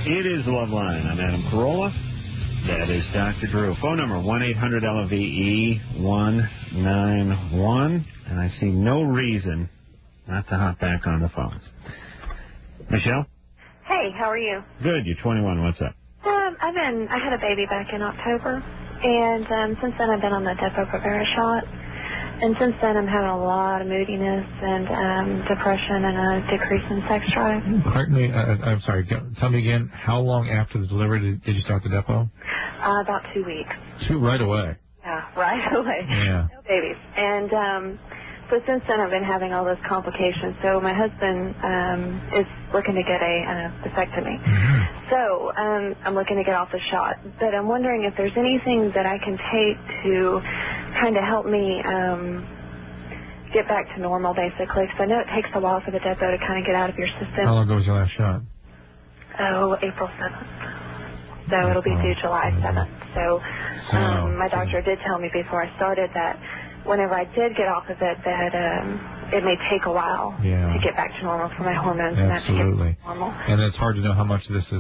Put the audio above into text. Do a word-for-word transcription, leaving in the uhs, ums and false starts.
It is Loveline. I'm Adam Carolla. That is Doctor Drew. Phone number one eight hundred L V E one nine one. And I see no reason not to hop back on the phones. Michelle? Hey, how are you? Good. You're twenty-one. What's up? Um, I've been, I had a baby back in October, and um, since then I've been on the Depo-Provera shot. And since then I'm having a lot of moodiness and um, depression and a decrease in sex drive. Pardon me, uh, I'm sorry, tell me again, how long after the delivery did, did you start the Depo? Uh, about two weeks. Two, right away. Yeah, right away. Yeah. No babies. And um, so since then I've been having all those complications. So my husband um, is looking to get a uh, vasectomy. Mm-hmm. So um, I'm looking to get off the shot. But I'm wondering if there's anything that I can take to kind of help me um, get back to normal, basically. Because I know it takes a while for the Depo to kind of get out of your system. How long ago was your last shot? Oh, April seventh. So it'll be due July seventh. So um, my doctor did tell me before I started that whenever I did get off of it, that um, it may take a while yeah. to get back to normal for my hormones. Absolutely. And that to get normal. And it's hard to know how much of this is